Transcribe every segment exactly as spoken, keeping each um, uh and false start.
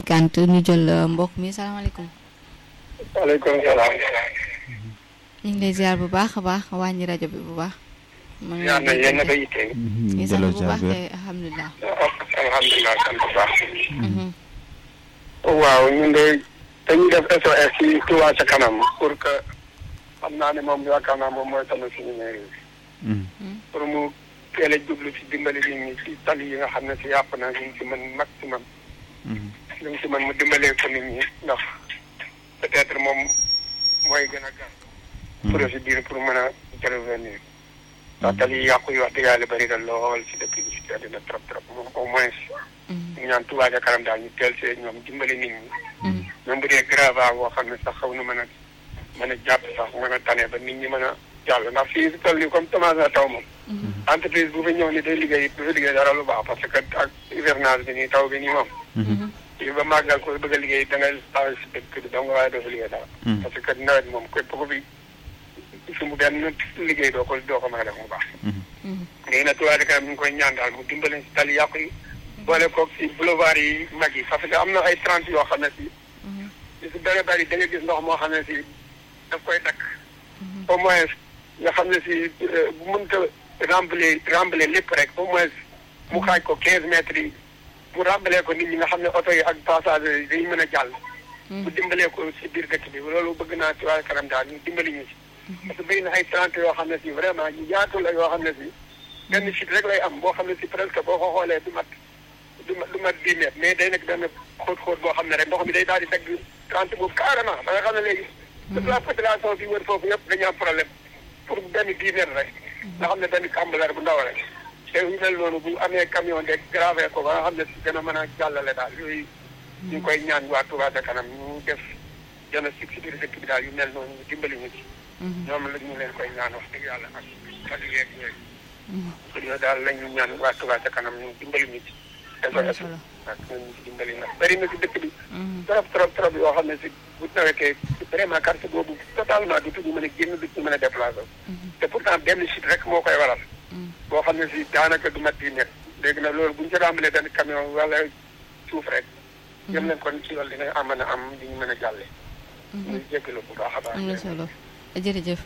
cinquante ñu jël mbokk mi salaamaaleykum. waaleykum salaam. ñu ngi lay ziar bu baax a baax wàññi rajo bi bu baax. mën na na yéen a koy yitte. ñu sant bu baax kay alhamdulilah. alhamdulilah sant bu baax. waaw ñun de dañuy def S O S ci Touba ca kanam pour que xam naa ne moom yaakaar naa moom mooy tamit suñu mairie bi. pour mu teel a jublu ci dimbali nit ñi ci tali yi nga xam ne si yàpp na ñu ci mën maximum. ñu ci mën mu dimbalee ko nit ñi ndax peut-être moom mooy gën a gaaw. procédure pour mën a intervenir. ndax tali yi yàqu yi wax dëgg yàlla bëri na lool ci dëkk bi ci àddina trop trop moom au moins. ñu ñaan Touba ca kanam daal ñu teel see ñoom dimbali nit ñi. même bu dee grave boo xam ne sax xaw na mën a mën a jàpp sax mën a tane ba nit ñi mën a jàll ndax fii si toll nii comme commencé na taw moom. entreprise bu fi ñëw ni day liggéey du fi liggéey dara lu baax parce que ak hivernage bi nii taw bi nii moom. fii ba màggal ko bëgg a liggéey da ngay taw si dëkk bi dong waaye doo fi liggéey dara. parce que nawet moom képp ko fi fi mu benn liggéey doo ko doo ko mën a def mu baax. léegi nag Touba ca kanam ñu ngi koy ñaan daal mu dimbali si tali yàqu yi. boole koog si boulevard yi mag yi parce que am na ay trente yoo xam ne si. li si bëri bëri da nga gis ndox moo xam ne si daf koy dakk. au moins nga xam ne si bu mënta rembler rembler lépp rek au moins mu xaaj ko quinze mètres yi mu rembler ko nit ñi nga xam ne oto yi ak passagers yi dañu mën a jàll. mu dimbalee ko si biir dëkk bi loolu bëgg naa ci waa kanam daal ñu dimbali ñu si. parce que bëri na ay trente yoo xam ne si vraiment ñu yaatu la yoo xam ne si benn site rek lay am boo xam ne si presque boo ko xoolee du mat. du ma du ma dix mètres mais day nekk benn xóot-xóot boo xam ne rek ndox mi day daal di dagg trente boobu carrément ba nga xam ne léegi. toute la population bi wër foofu yëpp dañu am problème pour benn dix mètres rek. nga xam ne benn kàmbaleer bu ndaw rek. te yu mel noonu bu amee camion de gravé ko ba nga xam ne si gën a mën a jàllale daal yooyu. ñu ngi koy ñaan waa Touba ca kanam ñu def gën a si biir dëkk bi daal yu mel noonu ñu dimbali ñu ci. ñoom la ñu leen koy ñaan wax dëgg yàlla ak kàddu yeeg yooyu. yooyu daal la ñu ñaan waa Touba ca kanam ñu dimbali ñu ci. am na solo ak ñun ñu si dimbali nag bëri na si dëkk bi. trop trop trop yoo xam ne si bu nawetee vraiment quartier boobu totalement du tudd mën a génn du ñu mën a déplacé. te pourtant benn site rek moo koy waral. boo xam ne si daanaka du mat di nekk. léegi nag loolu bu ñu ci rembale benn camion wala suuf rek. jëm leen kon ci loolu dina am mën a am di ñu mën a jàlle. ñu jégalu bu baax a baax. am na solo jërëjëf.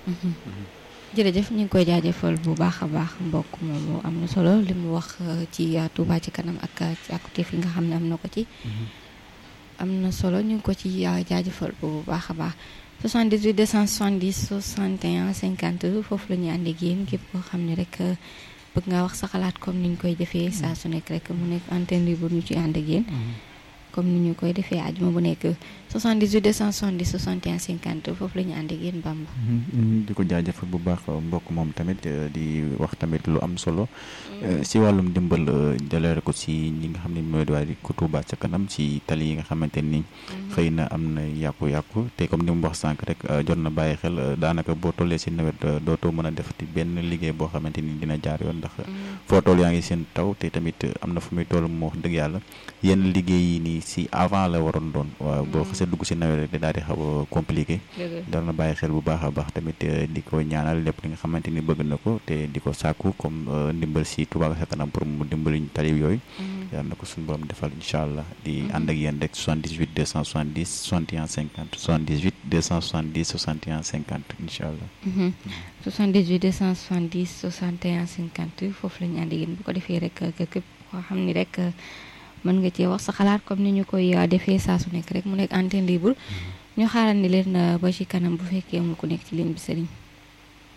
jërëjëf ñu ngi koy jaajëfal bu baax a baax mbokk moomu am na solo li mu wax ci Touba ci kanam ak ci actif yi nga xam ne am na ko ci. am na solo ñu ngi ko ci jaajëfal bu baax a baax soixante-dix-huit deux cent soixante-dix soixante et un cinquante foofu la ñuy ànd ak yéen képp koo xam ne rek bëgg nga wax sa xalaat comme ni ñu koy defee saa su nekk rek mu nekk antenne libre ñu ci ànd ak yéen. comme ni ñu koy defee àjjuma bu nekk soixante-dix-huit deux cent soixante-dix soixante et un cinquante foofu la ñu ànd ak yéen Bamba. di ko jaajëfal bu baax mbokk moom tamit di wax tamit lu am solo. si wàllum dimbal jëlee ko si ñi nga xam ne mooy waa ko Touba ca kanam si tali yi nga xamante ni. xëy na am na yàqu-yàqu te comme ni mu wax sànq rek jot na bàyyi xel daanaka boo tollee si nawet dootoo mën a defati benn liggéey boo xamante ni dina jaar yoon ndax. foo toll yaa ngi seen taw te tamit am na fu muy toll moo wax dëgg yàlla yenn liggéey yi nii si avant la waroon doon waaw boo xasee dugg si nawet rek daal di xaw a compliqué dal na bàyyi xel bu baax a baax tamit di ko ñaanal lépp li nga xamante ni bëgg na ko te di ko sàkku comme ndimbal si Touba ca kanam pour mu dimbali ñu tali yooyu yàlla na ko suñu borom defal incha allah di ànd ak yéen rek soixante-dix-huit deux cent soixante-dix soixante et un cinquante soixante-dix-huit deux cent soixante-dix soixante et un cinquante incha allah soixante-dix-huit deux cent soixante-dix soixante et un cinquante foofu la ñu ànd ak yéen bu ko defee rek képp koo xam ni rek mën nga cee wax sa xalaat comme ni ñu koy defee saa su nekk rek mu nekk antenne libre ñu xaaral ni leen ba ci kanam bu fekkee amul ku nekk ci ligne bi sëriñ